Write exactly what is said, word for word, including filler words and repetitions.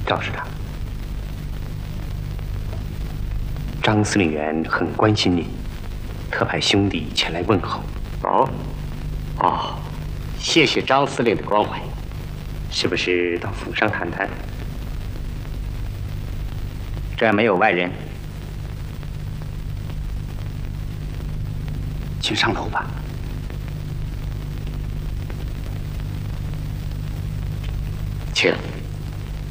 赵师长，张司令员很关心您，特派兄弟前来问候。 哦，哦，谢谢张司令的关怀。 是不是到府上谈谈？ 这儿没有外人， 请上楼吧。 请。